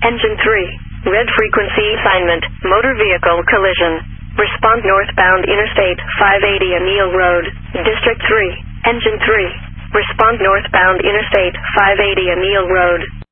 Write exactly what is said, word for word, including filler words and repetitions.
Engine three. Red frequency assignment. Motor vehicle collision. Respond northbound Interstate five eighty Anil Road. District three. Engine three. Respond northbound Interstate five eighty Anil Road.